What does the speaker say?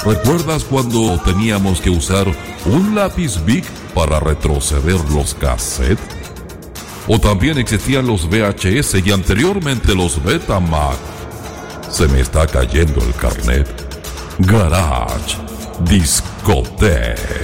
¿Recuerdas cuando teníamos que usar un lápiz Bic para retroceder los cassettes? O también existían los VHS y anteriormente los Betamax. Se me está cayendo el carnet. Garage Discoteque.